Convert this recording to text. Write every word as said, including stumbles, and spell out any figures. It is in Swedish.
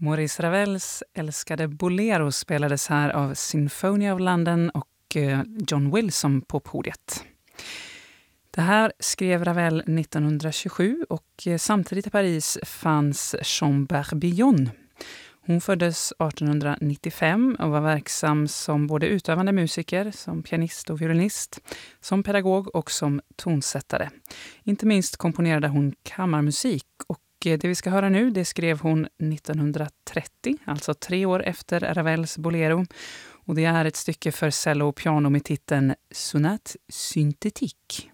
Maurice Ravels älskade Bolero spelades här av Symphony of London och John Wilson på podiet. Det här skrev Ravel nittonhundratjugosju och samtidigt i Paris fanns Jean Barbillon. Hon föddes artonhundranittiofem och var verksam som både utövande musiker, som pianist och violinist, som pedagog och som tonsättare. Inte minst komponerade hon kammarmusik och det vi ska höra nu det skrev hon nittonhundratrettio, alltså tre år efter Ravels Bolero. Och det är ett stycke för cello och piano med titeln Sonate synthétique.